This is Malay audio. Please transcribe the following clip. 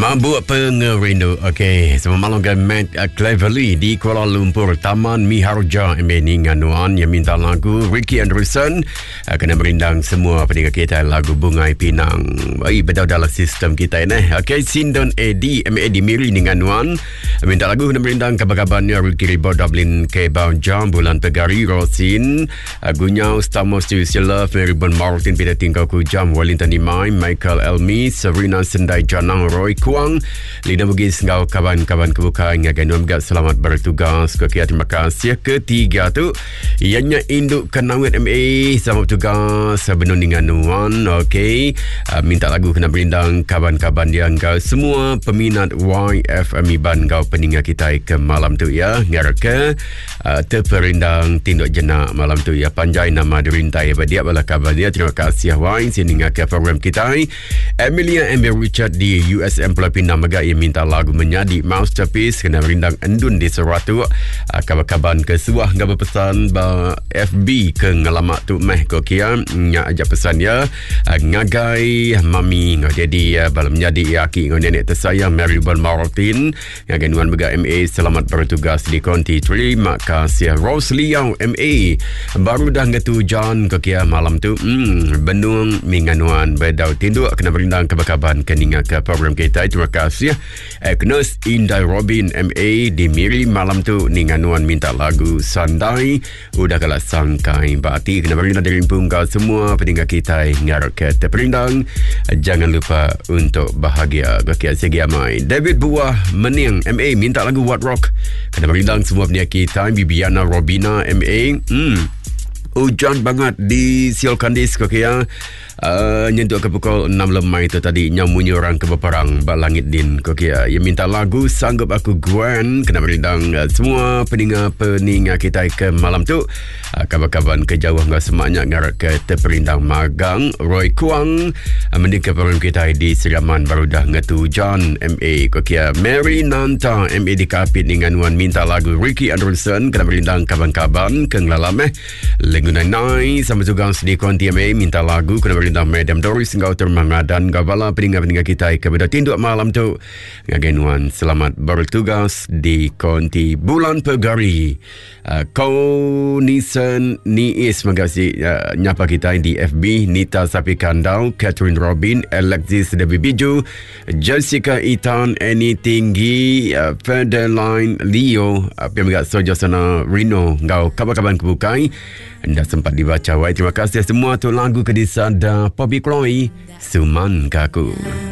Mabuk pengerindu. Okey, selamat malam ke Matt Cleverly di Kuala Lumpur, Taman Miharja Mbeni Nganuan yang minta lagu Ricky Anderson kena merindang semua pendengar kita lagu Bungai Pinang. Baik, betul dalam sistem kita ini. Okey, Sindon Eddie Eddie Miri di Nganuan minta lagu kena merindang kabar-kabarnya Ricky Ribo Dublin ke Jam Bulan Pegari Rosin Gunyau Stamos Sila Meribon Martin Peter Tingkau Kujam Wellington Imai Michael Elmi Serena Sendai Janang Roy Kuang Lina Bugis Ngau kawan-kawan kebukaan Ngaganun Gat selamat bertugas. Kokia terima kasih. Ketiga tu ianya Induk Kenawit MA selamat bertugas Benun Nganuan. Okey, minta lagu kena berindang kawan-kawan dia Ngau semua peminat YFM Iban Ngau peningat kita ke malam tu ya. Ngaraka terperindang tinduk jenak malam tu ya. Panjai nama dirintai dia bala kabar dia. Terima kasih Y sini ke program kita. Emilia Amber Richard di USM Pelapina Mega yang minta lagu menjadi masterpiece kena merindang endun di seratu kabar-kabar ke suah ngaba pesan ba FB ke ngalamak tu meh kokia nya aja pesan ya ngagai mami jadi balam menjadi yaki nenek tersayang Maribel Martin ngagenuan Mega MA selamat bertugas di konti. Terima kasih Rose Liao MA baru dah ngatu John kokia malam tu benung minganuan bedau tinduk kena merindang kabar-kabar keninga ke program kita. Terima kasih Agnes Indai Robin MA di Miri malam tu ninganuan minta lagu Sandai udah kalah sangkai berarti kena berindang dari punggal semua pendengar kita ngarok ke terperindang. Jangan lupa untuk bahagia kokia segi amai. David Buah Mening MA minta lagu What Rock kena berindang semua pendengar kita. Bibiana Robina MA hujan banget di Siol Kandis kokia nyentuh ke pukul 6 lemai itu tadi nyamunyi orang ke beperang balangit din kokia yang minta lagu Sanggup Aku Gwen kena berindang semua peningat kita ke malam tu. Kabar-kabar kejauh nggak semaknya ngarak ke terperindang magang Roy Kuang mending ke program kita di Seriaman baru dah ngetu John MA kokia. Mary Nanta MA di Kapit Ninganuan minta lagu Ricky Anderson kena berindang kabar-kabar ke ngelalam Lengunai sama juga di konti MA minta lagu kena berindang Madam Doris Ngau Termangadan Gabala peninggal-peninggal kita kepada tinduk malam tu ngagenuan selamat bertugas di konti Bulan Pegari. Kau Nisan Niis makasih nyapa kita di FB. Nita Sapi Kandau, Catherine Robin, Alexis Devi Biju, Jessica Itan, Annie Tinggi, Federline Leo, Pemegak Sojo Sana Rino Ngau kabar-kabar kebukai anda sempat dibaca. Terima kasih semua tu lagu kedisada Bobby Chloe Suman Kaku.